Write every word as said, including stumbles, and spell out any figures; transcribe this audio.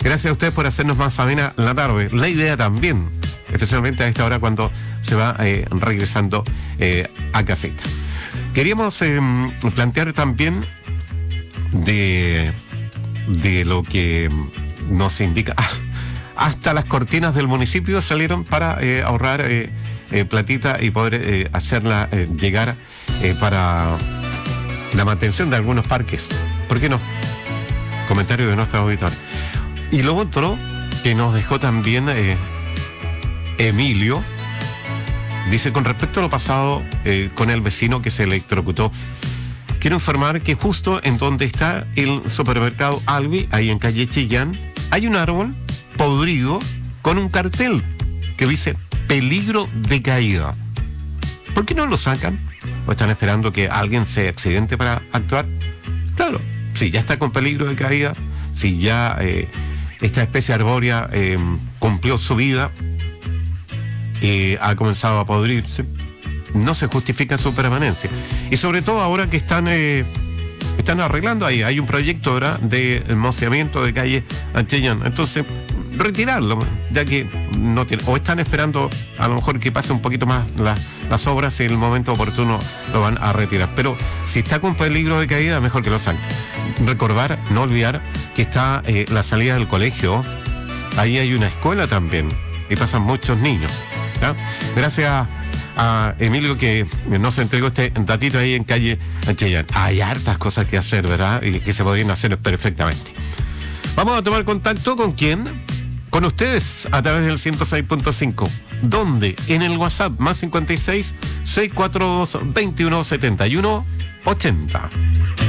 Gracias a ustedes por hacernos más amena la tarde. La idea también, especialmente a esta hora cuando se va eh, regresando eh, a caseta. Queríamos eh, plantear también de, de lo que nos indica. Ah, hasta las cortinas del municipio salieron para eh, ahorrar eh, eh, platita y poder eh, hacerla eh, llegar eh, para la mantención de algunos parques. ¿Por qué no? Comentario de nuestro auditor. Y lo otro que nos dejó también eh, Emilio, dice, con respecto a lo pasado eh, con el vecino que se electrocutó, quiero informar que justo en donde está el supermercado Albi, ahí en calle Chillán, hay un árbol podrido con un cartel que dice peligro de caída. ¿Por qué no lo sacan? ¿O están esperando que alguien se accidente para actuar? Claro, si ya está con peligro de caída, si ya eh, esta especie arbórea eh, cumplió su vida, eh, ha comenzado a podrirse, no se justifica su permanencia. Y sobre todo ahora que están eh, están arreglando ahí, hay un proyecto, ¿verdad?, de mociamiento de calle Chillán. Entonces, retirarlo, ya que no tiene, o están esperando a lo mejor que pase un poquito más la, las obras y en el momento oportuno lo van a retirar. Pero si está con peligro de caída, mejor que lo saquen. Recordar, no olvidar que está eh, la salida del colegio, ahí hay una escuela también y pasan muchos niños, ¿ya? Gracias a Emilio que nos entregó este datito ahí en calle Chillán. Hay hartas cosas que hacer, ¿verdad? Y que se podrían hacer perfectamente. Vamos a tomar contacto con quién, con ustedes a través del ciento seis punto cinco. ¿Dónde? En el WhatsApp más cincuenta y seis, seiscientos cuarenta y dos, veintiuno setenta y uno ochenta.